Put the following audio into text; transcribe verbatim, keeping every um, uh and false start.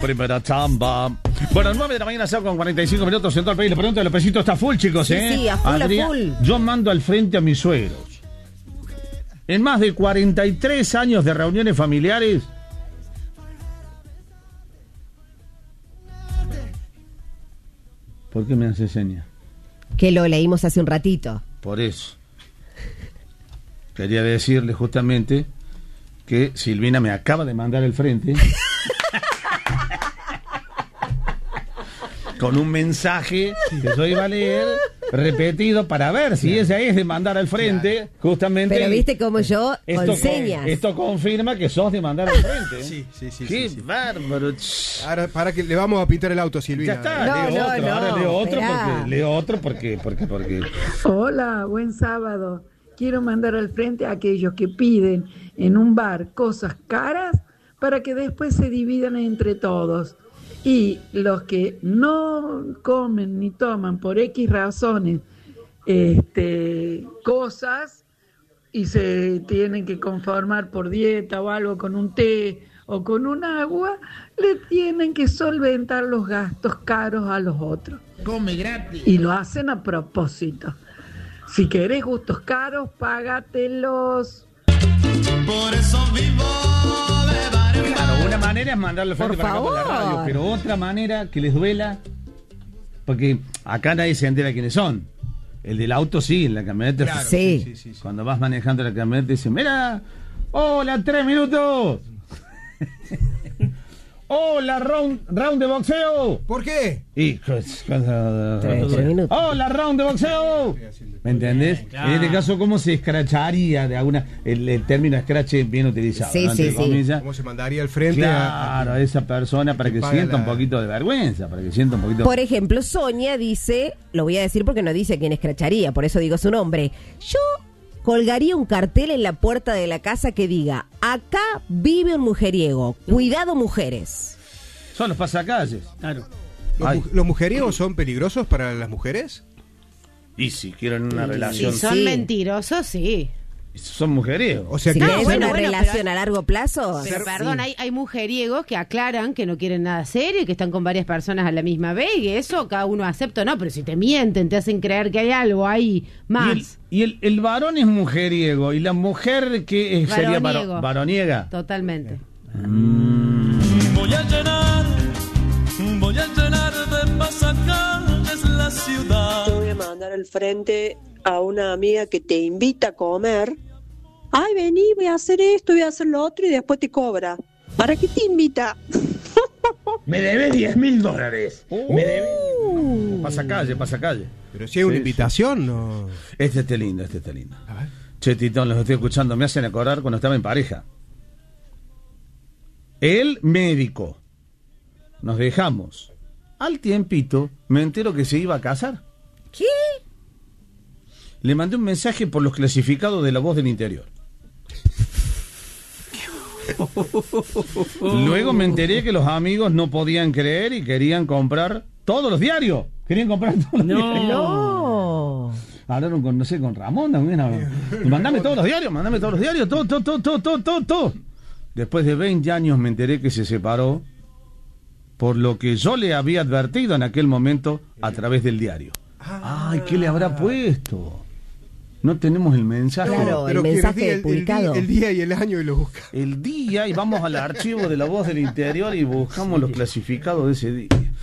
primera chamba. Bueno, nueve de la mañana, con cuarenta y cinco minutos en todo el país. Le pregunto, el pesito está full, chicos, ¿eh? Sí, sí, a full, Adrián, a full. yo mando al frente a mis suegros. En más de cuarenta y tres años de reuniones familiares. ¿Por qué me hace seña? Que lo leímos hace un ratito. Por eso. Quería decirle justamente que Silvina me acaba de mandar al frente con un mensaje que yo iba a leer repetido para ver si ella es de mandar al frente, justamente. Pero viste como yo esto con señas. Esto confirma que sos de mandar al frente. Sí, sí, sí. Qué sí, sí. bárbaro. Ahora, para que le vamos a pintar el auto, Silvina. Ya está, No, leo no, otro, no, ahora leo otro esperá. porque leo otro porque porque porque Hola, buen sábado. Quiero mandar al frente a aquellos que piden en un bar cosas caras para que después se dividan entre todos. Y los que no comen ni toman por X razones este, cosas y se tienen que conformar por dieta o algo con un té o con un agua, le tienen que solventar los gastos caros a los otros. Come gratis. Y lo hacen a propósito. Si querés gustos caros, págatelos. Por eso vivo de bar en claro, bar. una manera es mandarlo al frente Por para acá por la favor. radio, pero otra manera que les duela, porque acá nadie se entera quiénes son. El del auto sí, en la camioneta Claro, Sí. sí, sí, sí. cuando vas manejando la camioneta dice, mira, hola, tres minutos. Hola, round, round de boxeo. ¿Por qué? Y Tres, tres minutos. hola, round de boxeo. ¿Me entendés? Claro. En este caso, ¿cómo se escracharía de alguna el, el término scratch bien utilizado? Sí, ¿no? sí, Entre sí. comillas. ¿Cómo se mandaría al frente? a- Claro, a esa persona para que que paga sienta la- un poquito de vergüenza, para que sienta un poquito. Por ejemplo, Sonia dice, lo voy a decir porque no dice quién escracharía, por eso digo su nombre. Yo colgaría un cartel en la puerta de la casa que diga, acá vive un mujeriego, cuidado mujeres. Son los pasacalles. Claro. ¿Los, Ay. mu- ¿Los mujeriegos son peligrosos para las mujeres? Y si quieren una Si relación, son Sí. mentirosos, sí. son mujeriegos. O sea Si que... querés bueno, una bueno, relación pero- a largo plazo. Pero Ser- perdón, hay, hay mujeriegos que aclaran que no quieren nada serio y que están con varias personas a la misma vez y eso cada uno acepta o no, pero si te mienten, te hacen creer que hay algo ahí Y, el, más. y el, el varón es mujeriego y la mujer que es- sería Varoniego. varo- varoniega. Totalmente. Voy a llenar, voy a llenar de pasacalles la ciudad. Te voy a mandar al frente a una amiga que te invita a comer. Ay, vení, voy a hacer esto, voy a hacer lo otro y después te cobra. ¿Para qué te invita? Me debes diez mil dólares. Me debes. Pasacalle, pasacalle. Pero si hay una Sí, invitación, no... Este está lindo, este está lindo. A ver. Che, Titón, los estoy escuchando, me hacen acordar cuando estaba en pareja. El médico. Nos dejamos. Al tiempito, me entero que se iba a casar. ¿Qué? Le mandé un mensaje por los clasificados de La Voz del Interior. Luego me enteré que los amigos no podían creer y querían comprar todos los diarios. Querían comprar todos los diarios. No. Hablaron con, no sé, con Ramón. también, no. Mandame todos los diarios, mandame todos los diarios, todo, todo, todo, todo, todo, todo, todo. Después de veinte años me enteré que se separó por lo que yo le había advertido en aquel momento a través del diario. Ay, ¿qué le habrá puesto? No tenemos el mensaje. Claro. el que mensaje día- el, publicado. día, el día y el año y lo busca. El día y vamos al archivo de La Voz del Interior y buscamos los clasificados de ese día.